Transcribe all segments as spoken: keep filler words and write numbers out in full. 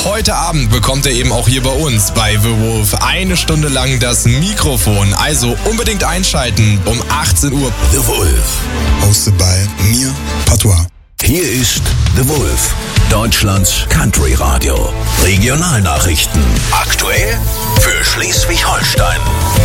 heute Abend bekommt er eben auch hier bei uns bei The Wolf eine Stunde lang das Mikrofon. Also unbedingt einschalten um achtzehn Uhr. The Wolf. Hosted bei mir, Patois. Hier ist The Wolf, Deutschlands Country Radio. Regionalnachrichten. Aktuell für Schleswig-Holstein.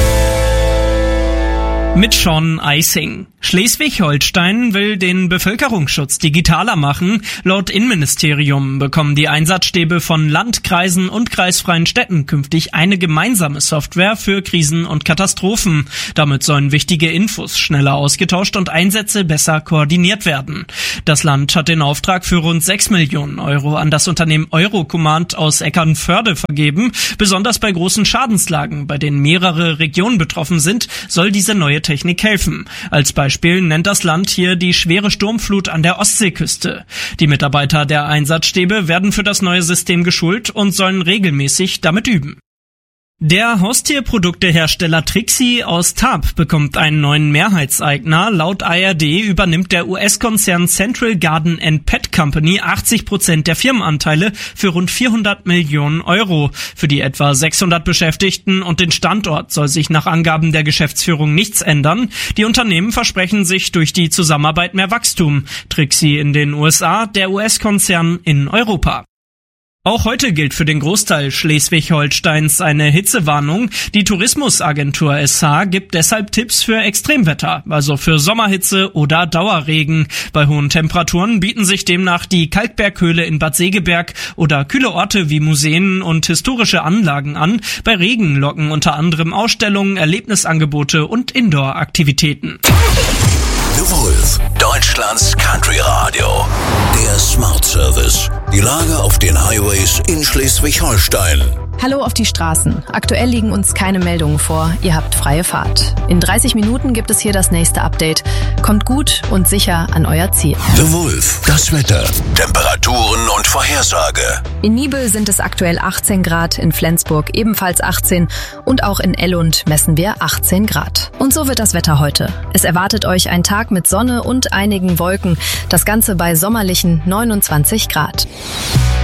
Mit Sean Eising. Schleswig-Holstein will den Bevölkerungsschutz digitaler machen. Laut Innenministerium bekommen die Einsatzstäbe von Landkreisen und kreisfreien Städten künftig eine gemeinsame Software für Krisen und Katastrophen. Damit sollen wichtige Infos schneller ausgetauscht und Einsätze besser koordiniert werden. Das Land hat den Auftrag für rund sechs Millionen Euro an das Unternehmen Eurocommand aus Eckernförde vergeben. Besonders bei großen Schadenslagen, bei denen mehrere Regionen betroffen sind, soll diese neue Technik helfen. Als Beispiel Beispiel nennt das Land hier die schwere Sturmflut an der Ostseeküste. Die Mitarbeiter der Einsatzstäbe werden für das neue System geschult und sollen regelmäßig damit üben. Der Haustierproduktehersteller Trixie aus Tarp bekommt einen neuen Mehrheitseigner. Laut A R D übernimmt der U S-Konzern Central Garden and Pet Company achtzig Prozent der Firmenanteile für rund vierhundert Millionen Euro. Für die etwa sechshundert Beschäftigten und den Standort soll sich nach Angaben der Geschäftsführung nichts ändern. Die Unternehmen versprechen sich durch die Zusammenarbeit mehr Wachstum. Trixie in den U S A, der U S-Konzern in Europa. Auch heute gilt für den Großteil Schleswig-Holsteins eine Hitzewarnung. Die Tourismusagentur S H gibt deshalb Tipps für Extremwetter, also für Sommerhitze oder Dauerregen. Bei hohen Temperaturen bieten sich demnach die Kalkberghöhle in Bad Segeberg oder kühle Orte wie Museen und historische Anlagen an. Bei Regen locken unter anderem Ausstellungen, Erlebnisangebote und Indoor-Aktivitäten. The Wolf, Deutschlands Country Radio. Der Smart Service. Die Lage auf den Highways in Schleswig-Holstein. Hallo auf die Straßen. Aktuell liegen uns keine Meldungen vor. Ihr habt freie Fahrt. In dreißig Minuten gibt es hier das nächste Update. Kommt gut und sicher an euer Ziel. The Wolf, das Wetter, Temperaturen und Vorhersage. In Nibel sind es aktuell achtzehn Grad, in Flensburg ebenfalls achtzehn und auch in Ellund messen wir achtzehn Grad. Und so wird das Wetter heute. Es erwartet euch ein Tag mit Sonne und einigen Wolken. Das Ganze bei sommerlichen neunundzwanzig Grad.